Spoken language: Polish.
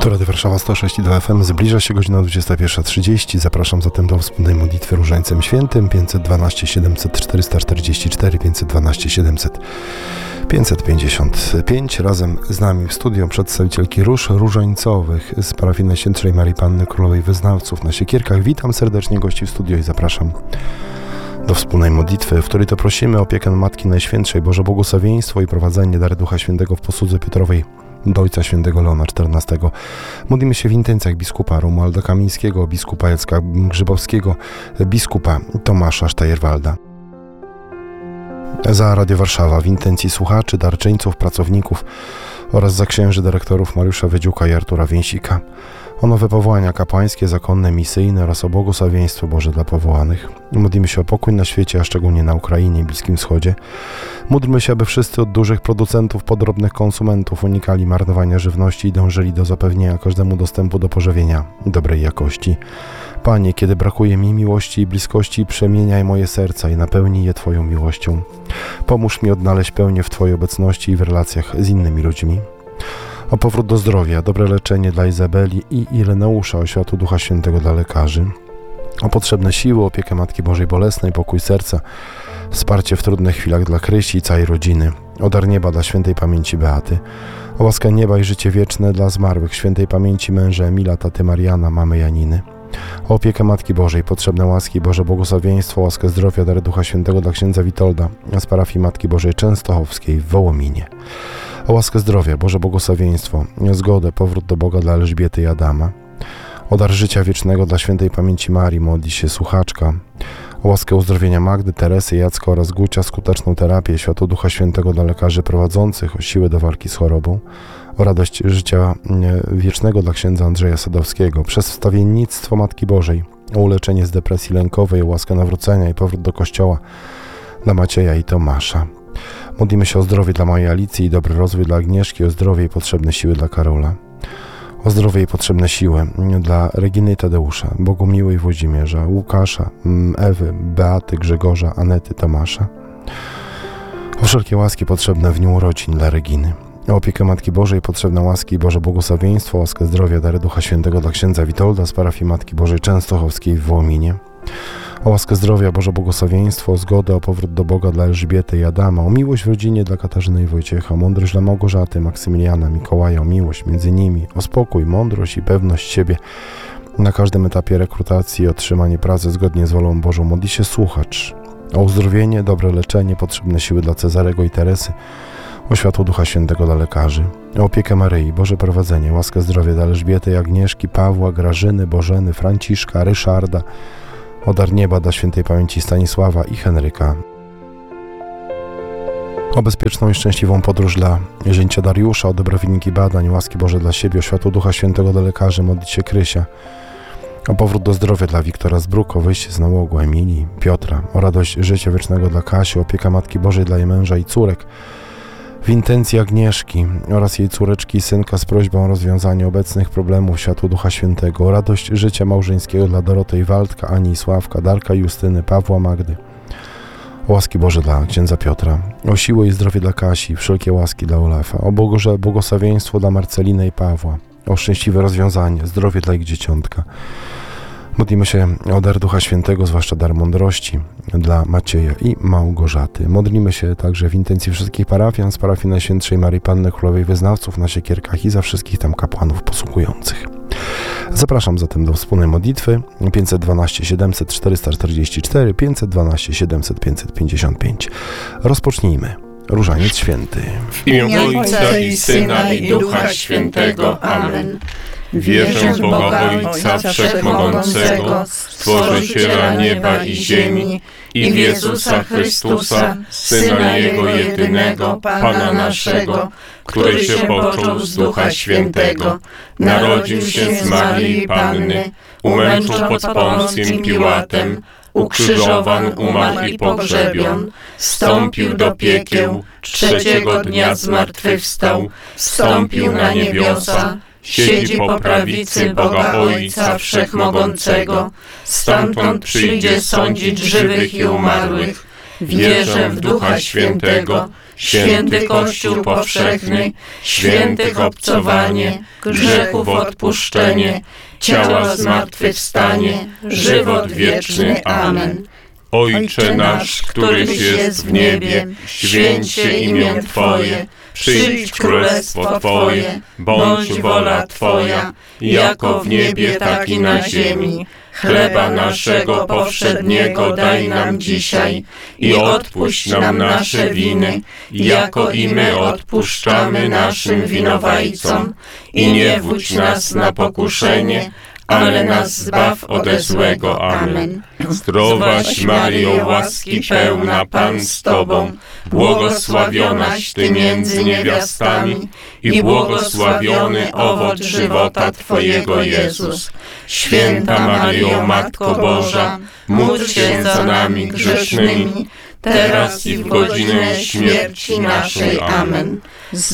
Tu Radio Warszawa 106,2 FM. Zbliża się godzina 21:30. Zapraszam zatem do wspólnej modlitwy Różańcem Świętym 512 700 444 512 700 555. Razem z nami w studiu przedstawicielki róż różańcowych z parafii Najświętszej Marii Panny Królowej Wyznawców na Siekierkach. Witam serdecznie gości w studiu i zapraszam do wspólnej modlitwy, w której to prosimy o opiekę Matki Najświętszej, Boże błogosławieństwo i prowadzenie dary Ducha Świętego w posłudze Piotrowej do Ojca Świętego Leona XIV. Modlimy się w intencjach biskupa Romualda Kamińskiego, biskupa Jacka Grzybowskiego, biskupa Tomasza Sztajerwalda. Za Radio Warszawa w intencji słuchaczy, darczyńców, pracowników oraz za księży dyrektorów Mariusza Wydziuka i Artura Więsika o nowe powołania kapłańskie, zakonne, misyjne oraz o błogosławieństwo Boże dla powołanych. Modlimy się o pokój na świecie, a szczególnie na Ukrainie i Bliskim Wschodzie. Módlmy się, aby wszyscy od dużych producentów po drobnych konsumentów unikali marnowania żywności i dążyli do zapewnienia każdemu dostępu do pożywienia dobrej jakości. Panie, kiedy brakuje mi miłości i bliskości, przemieniaj moje serca i napełnij je Twoją miłością. Pomóż mi odnaleźć pełnię w Twojej obecności i w relacjach z innymi ludźmi. O powrót do zdrowia, dobre leczenie dla Izabeli i Ireneusza, o światło Ducha Świętego dla lekarzy. O potrzebne siły, opiekę Matki Bożej Bolesnej, pokój serca, wsparcie w trudnych chwilach dla Krysi i całej rodziny. O dar nieba dla świętej pamięci Beaty. O łaskę nieba i życie wieczne dla zmarłych, świętej pamięci męża Emila, taty Mariana, mamy Janiny. O opiekę Matki Bożej, potrzebne łaski, Boże błogosławieństwo, łaskę zdrowia, dary Ducha Świętego dla księdza Witolda z parafii Matki Bożej Częstochowskiej w Wołominie. O łaskę zdrowia, Boże błogosławieństwo, zgodę, powrót do Boga dla Elżbiety i Adama. O dar życia wiecznego dla świętej pamięci Marii modli się słuchaczka. O łaskę uzdrowienia Magdy, Teresy, Jacka oraz Gucia, skuteczną terapię, światło Ducha Świętego dla lekarzy prowadzących, o siłę do walki z chorobą. O radość życia wiecznego dla księdza Andrzeja Sadowskiego, przez wstawiennictwo Matki Bożej, o uleczenie z depresji lękowej, o łaskę nawrócenia i powrót do Kościoła dla Macieja i Tomasza. Modlimy się o zdrowie dla mojej Alicji i dobry rozwój dla Agnieszki, o zdrowie i potrzebne siły dla Karola. O zdrowie i potrzebne siły dla Reginy i Tadeusza, Bogumiły i Włodzimierza, Łukasza, Ewy, Beaty, Grzegorza, Anety, Tomasza. O wszelkie łaski potrzebne w dniu urodzin dla Reginy. O opiekę Matki Bożej, potrzebne łaski i Boże błogosławieństwo, łaskę zdrowia, dary Ducha Świętego dla księdza Witolda z parafii Matki Bożej Częstochowskiej w Wołominie. O łaskę zdrowia, Boże błogosławieństwo, o zgodę, o powrót do Boga dla Elżbiety i Adama, o miłość w rodzinie dla Katarzyny i Wojciecha, o mądrość dla Małgorzaty, Maksymiliana, Mikołaja, o miłość między nimi, o spokój, mądrość i pewność siebie na każdym etapie rekrutacji, o otrzymanie pracy zgodnie z wolą Bożą. Modli się słuchacz. O uzdrowienie, dobre leczenie, potrzebne siły dla Cezarego i Teresy, o światło Ducha Świętego dla lekarzy, o opiekę Maryi, Boże prowadzenie, łaskę zdrowia dla Elżbiety i Agnieszki, Pawła, Grażyny, Bożeny, Franciszka, Ryszarda, o dar nieba dla świętej pamięci Stanisława i Henryka. O bezpieczną i szczęśliwą podróż dla zięcia Dariusza, o dobre wyniki badań, łaski Boże dla siebie, o światło Ducha Świętego dla lekarzy, modlić się Krysia. O powrót do zdrowia dla Wiktora Zbruk, o wyjście z nałogu Emilii, Piotra, o radość życia wiecznego dla Kasi, opieka Matki Bożej dla jej męża i córek, w intencji Agnieszki oraz jej córeczki i synka z prośbą o rozwiązanie obecnych problemów, światło Ducha Świętego, o radość życia małżeńskiego dla Doroty i Waldka, Ani i Sławka, Darka i Justyny, Pawła, Magdy, o łaski Boże dla księdza Piotra, o siłę i zdrowie dla Kasi, wszelkie łaski dla Olafa, o błogosławieństwo dla Marceliny i Pawła, o szczęśliwe rozwiązanie, zdrowie dla ich dzieciątka. Modlimy się o dar Ducha Świętego, zwłaszcza dar mądrości dla Macieja i Małgorzaty. Modlimy się także w intencji wszystkich parafian z parafii Najświętszej Marii Panny Królowej Wyznawców na Siekierkach i za wszystkich tam kapłanów posługujących. Zapraszam zatem do wspólnej modlitwy 512 700 444 512 700 555. Rozpocznijmy. Różaniec Święty. W imię Ojca i Syna i Ducha Świętego. Amen. Wierzę w Boga Ojca Wszechmogącego, Stworzyciela nieba i ziemi, i w Jezusa Chrystusa, Syna Jego jedynego, Pana naszego, który się począł z Ducha Świętego, narodził się z Marii Panny, umęczał pod Poncjem Piłatem, ukrzyżowan, umarł i pogrzebion, wstąpił do piekieł, trzeciego dnia zmartwychwstał, wstąpił na niebiosa, siedzi po prawicy Boga Ojca Wszechmogącego, stamtąd przyjdzie sądzić żywych i umarłych. Wierzę w Ducha Świętego, święty Kościół powszechny, świętych obcowanie, grzechów odpuszczenie, ciała zmartwychwstanie, żywot wieczny. Amen. Ojcze nasz, któryś jest w niebie, święć się imię Twoje, przyjdź królestwo Twoje, bądź wola Twoja, jako w niebie, tak i na ziemi. Chleba naszego powszedniego daj nam dzisiaj i odpuść nam nasze winy, jako i my odpuszczamy naszym winowajcom. I nie wódź nas na pokuszenie, ale nas zbaw ode złego. Amen. Zdrowaś Maryjo, łaski pełna, Pan z Tobą, błogosławionaś Ty między niewiastami i błogosławiony owoc żywota Twojego, Jezus. Święta Maryjo, Matko Boża, módl się za nami grzesznymi, teraz i w godzinę śmierci naszej. Amen.